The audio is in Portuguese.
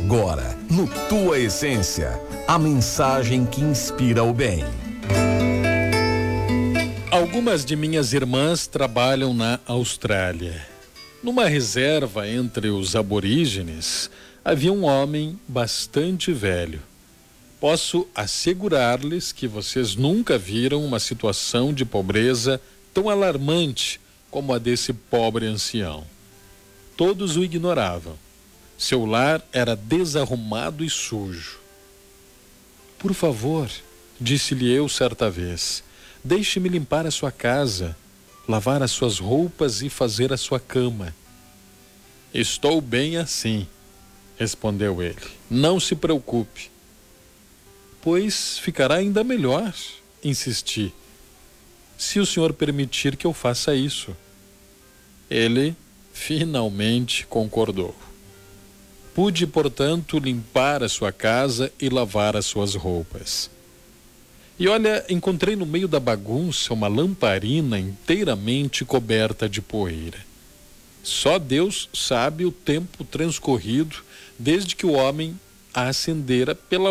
Agora, no Tua Essência, a mensagem que inspira o bem. Algumas de minhas irmãs trabalham na Austrália. Numa reserva entre os aborígenes, havia um homem bastante velho. Posso assegurar-lhes que vocês nunca viram uma situação de pobreza tão alarmante como a desse pobre ancião. Todos o ignoravam. Seu lar era desarrumado e sujo. Por favor, disse-lhe eu certa vez, deixe-me limpar a sua casa, lavar as suas roupas e fazer a sua cama. Estou bem assim, respondeu ele. Não se preocupe. Pois ficará ainda melhor, insisti, se o senhor permitir que eu faça isso. Ele finalmente concordou. Pude, portanto, limpar a sua casa e lavar as suas roupas. E olha, encontrei no meio da bagunça uma lamparina inteiramente coberta de poeira. Só Deus sabe o tempo transcorrido desde que o homem a acendera pela